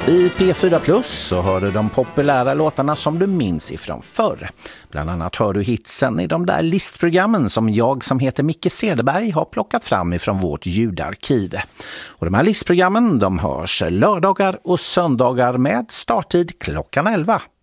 I P4 Plus så hör du de populära låtarna som du minns ifrån förr. Bland annat hör du hitsen i de där listprogrammen som jag som heter Micke Cederberg har plockat fram ifrån vårt ljudarkiv. Och de här listprogrammen de hörs lördagar och söndagar med starttid klockan 11